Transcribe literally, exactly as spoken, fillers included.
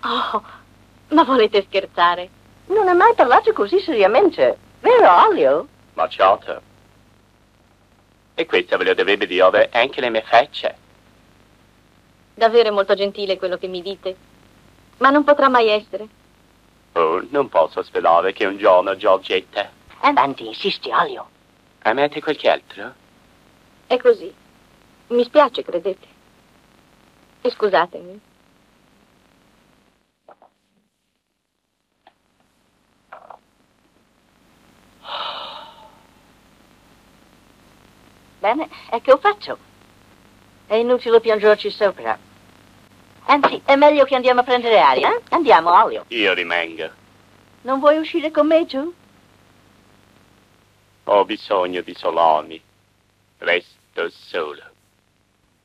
Oh, ma volete scherzare? Non hai mai parlato così seriamente, vero Olio? Ma certo. E questo ve lo dovrebbe dire anche le mie facce. Davvero è molto gentile quello che mi dite, ma non potrà mai essere. Oh, non posso svelare che un giorno Giorgetta... Avanti, insisti, Olio. Amate qualche altro? È così. Mi spiace, credete. E scusatemi. Bene, e che faccio? È inutile piangerci sopra. Anzi, è meglio che andiamo a prendere aria. Eh? Andiamo, Olio. Io rimango. Non vuoi uscire con me, tu? Ho bisogno di isolarmi. Resto solo.